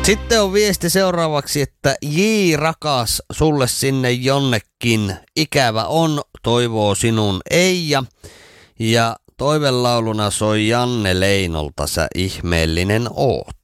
Sitten on viesti seuraavaksi, että J rakas, sulle sinne jonnekin. Ikävä on, toivoo sinun Eija. Ja toivelauluna soi Janne Leinolta, sä ihmeellinen oot.